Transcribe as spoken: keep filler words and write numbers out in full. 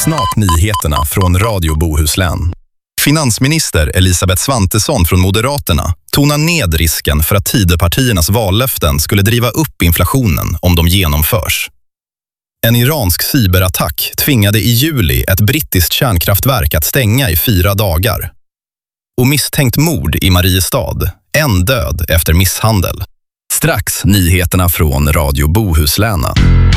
Snart nyheterna från Radio Bohuslän. Finansminister Elisabeth Svantesson från Moderaterna tonar ned risken för att Tidöpartiernas vallöften skulle driva upp inflationen om de genomförs. En iransk cyberattack tvingade i juli ett brittiskt kärnkraftverk att stänga i fyra dagar. Och misstänkt mord i Mariestad, en död efter misshandel. Strax nyheterna från Radio Bohuslän.